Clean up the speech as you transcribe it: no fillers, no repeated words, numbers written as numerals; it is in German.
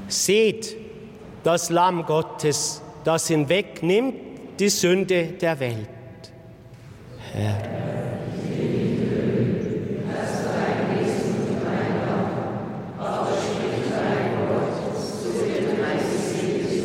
Seht das Lamm Gottes, das hinwegnimmt die Sünde der Welt. Herr,